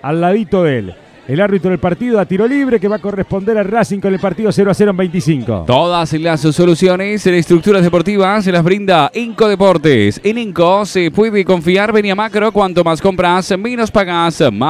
al ladito de él. El árbitro del partido a tiro libre que va a corresponder a Racing con el partido 0-0 en 25. Todas las soluciones en estructuras deportivas se las brinda Inco Deportes. En Inco se puede confiar. Venia Macro, cuanto más compras, menos pagas.